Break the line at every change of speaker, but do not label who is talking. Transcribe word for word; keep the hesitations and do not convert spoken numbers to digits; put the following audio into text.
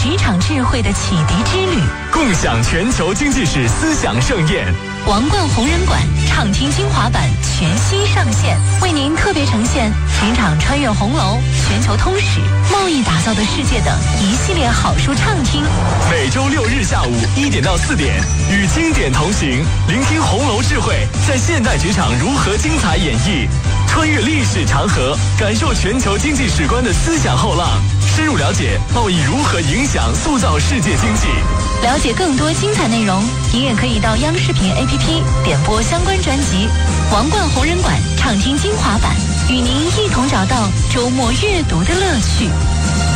职场智慧的启迪之旅，
共享全球经济史思想盛宴。
王冠红人馆畅听精华版全新上线，为您特别呈现职场穿越红楼、全球通史、贸易打造的世界等一系列好书畅听。
每周六日下午一点到四点，与经典同行，聆听红楼智慧在现代职场如何精彩演绎，穿越历史长河，感受全球经济史观的思想后浪，深入了解贸易如何影响塑造世界经济。
了解更多精彩内容，您也可以到央视频 A P P 点播相关专辑《王冠红人馆畅听精华版》，与您一同找到周末阅读的乐趣。